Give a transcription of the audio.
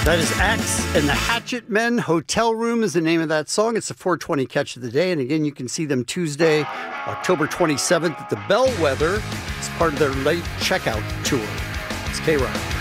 That is Axe and the Hatchet Men. Hotel Room is the name of that song. It's the 420 catch of the day. And again, you can see them Tuesday, October 27th at the Bellwether. It's part of their late checkout tour. It's K-Rock.